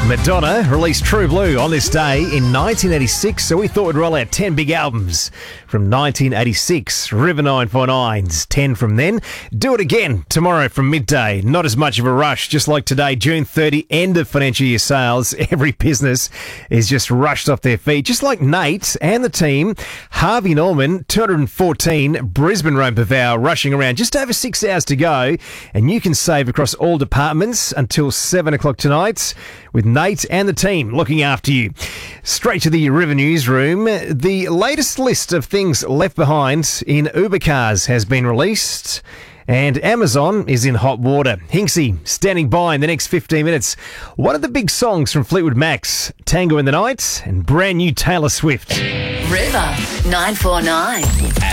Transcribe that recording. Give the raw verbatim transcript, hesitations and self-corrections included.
Madonna released True Blue on this day in nineteen eighty-six, so we thought we'd roll out ten big albums from nineteen eighty-six. River nine four nine's ten from then. Do it again tomorrow from midday. Not as much of a rush, just like today, June thirtieth, end of financial year sales. Every business is just rushed off their feet, just like Nate and the team. Harvey Norman, two hundred fourteen, Brisbane Rompavau, rushing around. Just over six hours to go, and you can save across all departments until seven o'clock tonight with Nate and the team looking after you. Straight to the River Newsroom. The latest list of things left behind in Uber cars has been released, and Amazon is in hot water. Hinksy standing by in the next fifteen minutes. One of the big songs from Fleetwood Mac's Tango in the Night, and brand new Taylor Swift. River nine four nine.